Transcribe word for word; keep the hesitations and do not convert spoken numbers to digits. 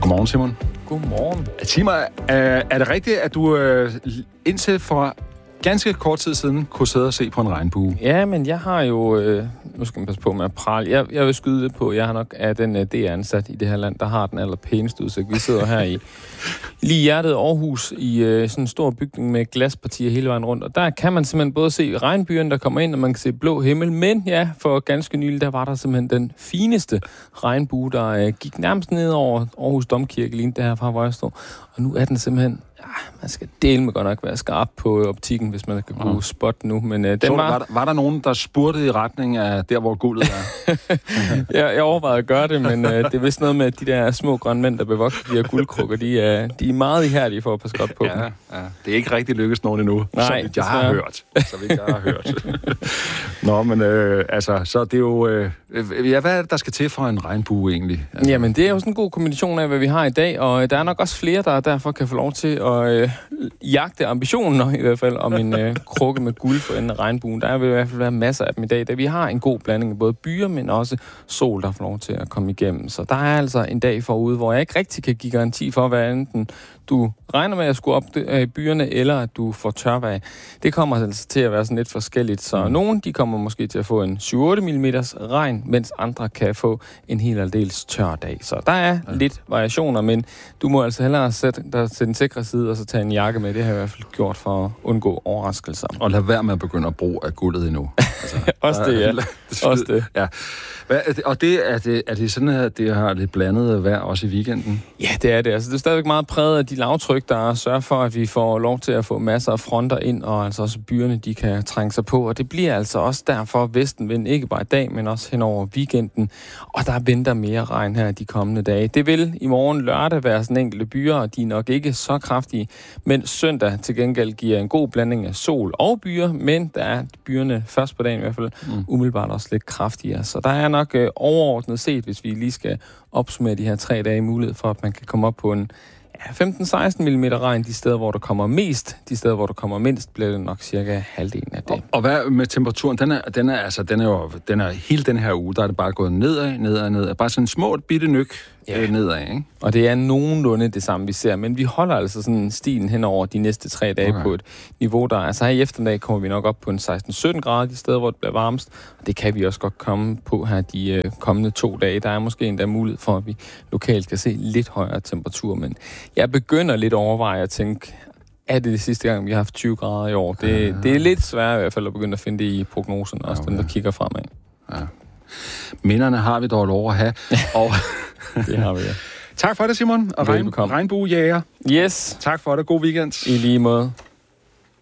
Godmorgen, Simon. Godmorgen. Sig mig, er, er det rigtigt, at du øh, indtil for ganske kort tid siden kunne sidde og se på en regnbue? Ja, men jeg har jo... Øh, nu skal man passe på med at prale. Jeg, jeg vil skyde lidt på, jeg har nok af den uh, D R-ansat i det her land, der har den allerpæneste udsigt. Vi sidder her i lige hjertet af Aarhus i uh, sådan en stor bygning med glaspartier hele vejen rundt. Og der kan man simpelthen både se regnbyen, der kommer ind, og man kan se blå himmel. Men ja, for ganske nylig, der var der simpelthen den fineste regnbue, der uh, gik nærmest ned over Aarhus Domkirke, lige det her fra, hvor jeg står. Og nu er den simpelthen... Ja, man skal dele med godt nok være skarp på optikken, hvis man kan kunne ja. spotte nu. Men uh, den Så, var... var, der, var der nogen, der spurgte i retning af der, hvor guldet er? jeg, jeg overvejede at gøre det, men uh, det er vist noget med, at de der små grønne mænd, der bevogter de her guldkrukker, de er, de er meget ihærdige for at passe godt på ja, dem. Ja, det er ikke rigtig lykkedes nogen endnu, Nej, så vidt jeg har desværre. hørt. Så vidt jeg har hørt. Nå, men øh, altså, så det er jo... Øh, ja, hvad er det, der skal til for en regnbue egentlig? Altså, Jamen, det er jo sådan en god kombination af, hvad vi har i dag, og der er nok også flere, der derfor kan få lov til at øh, jagte ambitionen, i hvert fald, om en øh, krukke med guld for enden af regnbuen. Der vil i hvert fald være masser af dem i dag, da vi har en god blanding af både byer, men også sol, der får lov til at komme igennem. Så der er altså en dag forude, hvor jeg ikke rigtig kan give garanti for, hvad enten du regner med at skulle op i byerne, eller at du får tørvejr. Det kommer altså til at være sådan lidt forskelligt. Så mm. nogle, de kommer måske til at få en syv otte millimeter regn, mens andre kan få en helt aldeles tør dag. Så der er ja. lidt variationer, men du må altså hellere sætte dig til den sikre side, og så tage en jakke med. Det har jeg i hvert fald gjort for at undgå overraskelser. Og lad være med at begynde at bruge af guldet endnu. Altså, Også det, ja. Også det. Ja. Hvad, og det, er, det, er det sådan, at det har lidt blandet vejr også i weekenden? Ja, det er det. Altså, det er stadigvæk meget præget af de lavtryk, der sørger for, at vi får lov til at få masser af fronter ind, og altså også byerne, de kan trænge sig på. Og det bliver altså også derfor vestenvind, ikke bare i dag, men også hen over weekenden. Og der venter mere regn her de kommende dage. Det vil i morgen lørdag være sådan enkelte byer, og de er nok ikke så kraftige. Men søndag til gengæld giver en god blanding af sol og byer, men der er byerne først på dagen i hvert fald mm. umiddelbart også lidt kraftigere. Så der er nok øh, overordnet set, hvis vi lige skal opsummere de her tre dage, mulighed for, at man kan komme op på en ja, femten til seksten millimeter regn de steder, hvor der kommer mest. De steder, hvor der kommer mindst, bliver det nok cirka halvdelen af det. Og, og hvad med temperaturen? Den er, den er, altså, den er jo, den er hele den her uge, der er det bare gået nedad, nedad, nedad. Bare sådan en små bitte nyk ja. øh, nedad, ikke? Og det er nogenlunde det samme, vi ser. Men vi holder altså sådan stilen hen over de næste tre dage okay. på et niveau, der... Altså her i eftermiddag kommer vi nok op på en seksten til sytten grader de steder, hvor det bliver varmest. Og det kan vi også godt komme på her de øh, kommende to dage. Der er måske endda mulighed for, at vi lokalt kan se lidt højere temperatur. Men jeg begynder lidt at overveje at tænke, er det det sidste gang, vi har haft tyve grader i år? Det, ja. det er lidt svært i hvert fald at begynde at finde det i prognosen, også okay. den, der kigger fremad. Ja. Minderne har vi dog lov at have. Og det har vi, ja. Tak for det, Simon. Og regn, regnbuejæger. Yes. Tak for det. God weekend. I lige måde.